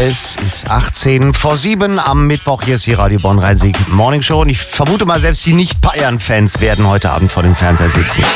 Es ist 18 vor 7 am Mittwoch. Hier ist die Radio Bonn Rhein-Sieg Morning Show. Und ich vermute mal, selbst die Nicht-Bayern-Fans werden heute Abend vor dem Fernseher sitzen.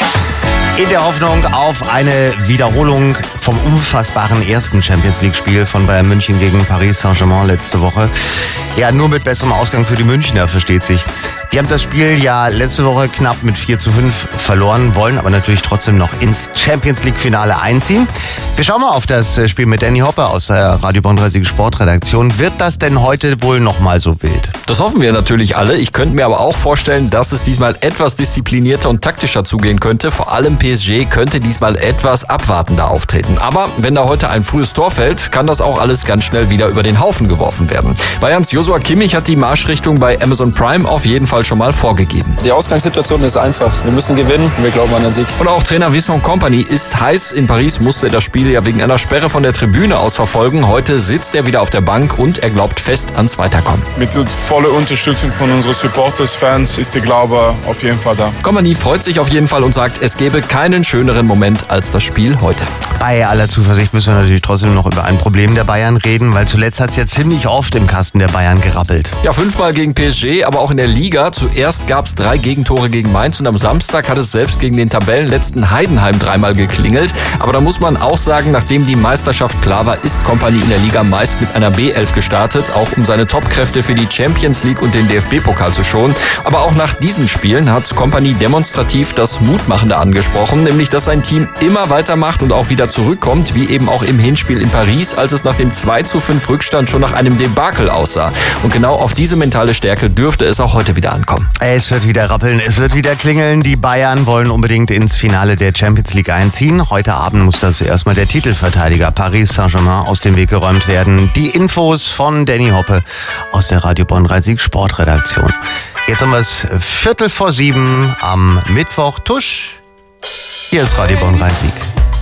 In der Hoffnung auf eine Wiederholung vom unfassbaren ersten Champions-League-Spiel von Bayern München gegen Paris Saint-Germain letzte Woche. Ja, nur mit besserem Ausgang für die Münchner, versteht sich. Die haben das Spiel ja letzte Woche knapp mit 4:5 verloren, wollen aber natürlich trotzdem noch ins Champions-League-Finale einziehen. Wir schauen mal auf das Spiel mit Danny Hoppe aus der Radio Bonn Rhein-Sieg Sportredaktion. Wird das denn heute wohl nochmal so wild? Das hoffen wir natürlich alle. Ich könnte mir aber auch vorstellen, dass es diesmal etwas disziplinierter und taktischer zugehen könnte. Vor allem PSG könnte diesmal etwas abwartender auftreten. Aber wenn da heute ein frühes Tor fällt, kann das auch alles ganz schnell wieder über den Haufen geworfen werden. Bayerns Joshua Kimmich hat die Marschrichtung bei Amazon Prime auf jeden Fall schon mal vorgegeben. Die Ausgangssituation ist einfach. Wir müssen gewinnen und wir glauben an den Sieg. Und auch Trainer Vincent Kompany ist heiß. In Paris musste er das Spiel ja wegen einer Sperre von der Tribüne aus verfolgen. Heute sitzt er wieder auf der Bank und er glaubt fest ans Weiterkommen. Mit voller Unterstützung von unseren Supporters, Fans ist der Glaube auf jeden Fall da. Kompany freut sich auf jeden Fall und sagt, es gebe keinen schöneren Moment als das Spiel heute. Bei aller Zuversicht müssen wir natürlich trotzdem noch über ein Problem der Bayern reden, weil zuletzt hat es ja ziemlich oft im Kasten der Bayern gerappelt. Ja, 5-mal gegen PSG, aber auch in der Liga. Zuerst gab es 3 Gegentore gegen Mainz und am Samstag hat es selbst gegen den Tabellenletzten Heidenheim 3-mal geklingelt. Aber da muss man auch sagen, nachdem die Meisterschaft klar war, ist Kompany in der Liga meist mit einer B11 gestartet, auch um seine Topkräfte für die Champions League und den DFB-Pokal zu schonen. Aber auch nach diesen Spielen hat Kompany demonstrativ das Mutmachende angesprochen, nämlich dass sein Team immer weitermacht und auch wieder zurückkommt, wie eben auch im Hinspiel in Paris, als es nach dem 2:5 Rückstand schon nach einem Debakel aussah. Und genau auf diese mentale Stärke dürfte es auch heute wieder ankommen. Es wird wieder rappeln, es wird wieder klingeln. Die Bayern wollen unbedingt ins Finale der Champions League einziehen. Heute Abend muss dazu erstmal der Titelverteidiger Paris Saint-Germain aus dem Weg geräumt werden. Die Infos von Danny Hoppe aus der Radio Bonn Rhein-Sieg Sportredaktion. Jetzt haben wir es 6:15 am Mittwoch. Tusch, hier ist Radio Bonn Rhein-Sieg.